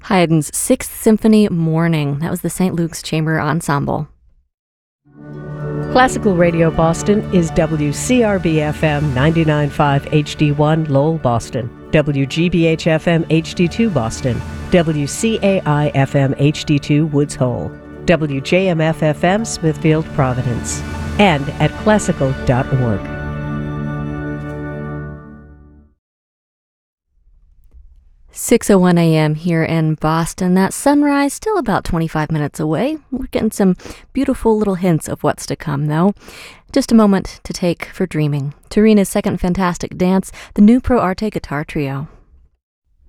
Haydn's Sixth Symphony Morning. That was the St. Luke's Chamber Ensemble. Classical Radio Boston is WCRB-FM 99.5 HD1 Lowell, Boston, WGBH-FM HD2 Boston, WCAI-FM HD2 Woods Hole, WJMF-FM Smithfield, Providence, and at classical.org. 6:01 a.m. here in Boston. That sunrise still about 25 minutes away. We're getting some beautiful little hints of what's to come, though. Just a moment to take for dreaming. Tarina's Second Fantastic Dance, the new Pro Arte Guitar Trio.